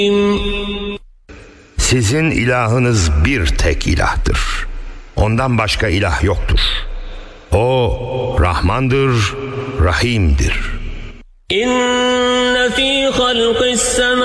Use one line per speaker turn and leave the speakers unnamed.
Sizin ilahınız bir tek ilahtır. Ondan başka ilah yoktur. O Rahmandır, Rahim'dir.